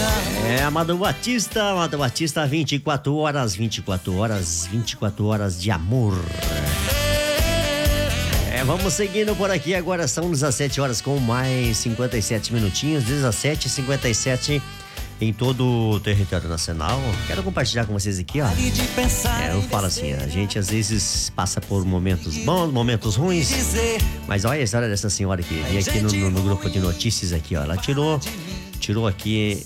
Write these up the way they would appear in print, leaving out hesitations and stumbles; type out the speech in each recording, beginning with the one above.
Amado Batista, 24 horas de amor. Vamos seguindo por aqui, agora são 17 horas com mais 57 minutinhos, 17h57 em todo o território nacional. Quero compartilhar com vocês aqui, ó. Eu falo assim, a gente às vezes passa por momentos bons, momentos ruins, mas olha a história dessa senhora aqui, e aqui no grupo de notícias aqui, ó, ela tirou aqui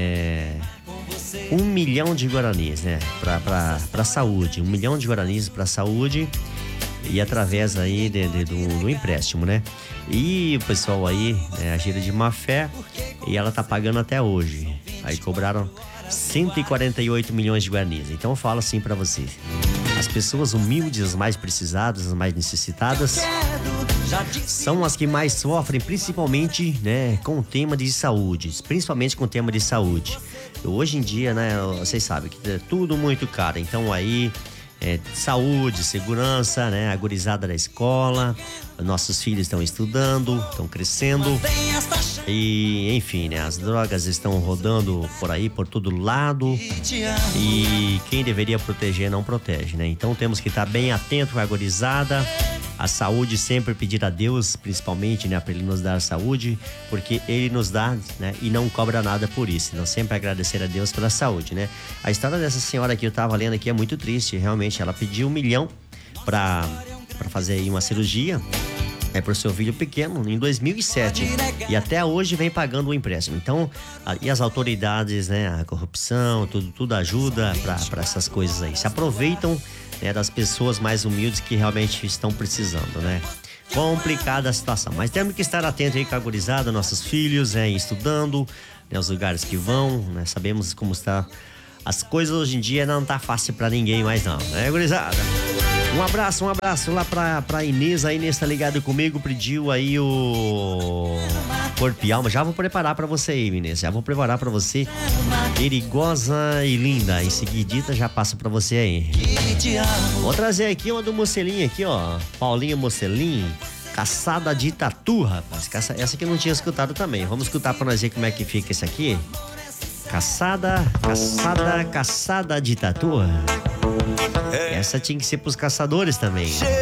1 milhão de guaranis, né, pra saúde, 1 milhão de guaranis pra saúde, e através aí do empréstimo, né? E o pessoal aí, agiram de má fé, e ela tá pagando até hoje. Aí cobraram 148 milhões de guaranis. Então eu falo assim pra vocês: as pessoas humildes, as mais precisadas, as mais necessitadas, são as que mais sofrem, principalmente, né, com o tema de saúde. Principalmente com o tema de saúde. Hoje em dia, né, vocês sabem que é tudo muito caro. Então aí, saúde, segurança, né? A gurizada da escola, nossos filhos estão estudando, estão crescendo e, enfim, né? As drogas estão rodando por aí, por todo lado, e quem deveria proteger não protege, né? Então temos que estar bem atento com a gurizada. A saúde, sempre pedir a Deus, principalmente, né, para Ele nos dar a saúde, porque Ele nos dá, né, e não cobra nada por isso. Então sempre agradecer a Deus pela saúde, né? A história dessa senhora que eu tava lendo aqui é muito triste, realmente. Ela pediu 1 milhão para fazer aí uma cirurgia pro seu filho pequeno em 2007, e até hoje vem pagando o empréstimo. Então, e as autoridades, né, a corrupção, tudo ajuda para essas coisas aí. Se aproveitam, né, das pessoas mais humildes que realmente estão precisando, né? Complicada a situação, mas temos que estar atentos aí com a gurizada, nossos filhos, estudando, né, os lugares que vão, né? Sabemos como está as coisas hoje em dia, não tá fácil pra ninguém mais não, né, gurizada? Um abraço lá pra Inês. A Inês tá ligado comigo, pediu aí o Corpo e Alma. Já vou preparar pra você aí, Inês. Já vou preparar pra você. Perigosa e linda. Em seguidita já passo pra você aí. Vou trazer aqui uma do Mocelinho aqui, ó. Paulinho Mocelinho. Caçada de Tatu, rapaz. Essa aqui eu não tinha escutado também. Vamos escutar pra nós ver como é que fica esse aqui. Caçada de Tatu. Essa tinha que ser pros caçadores também.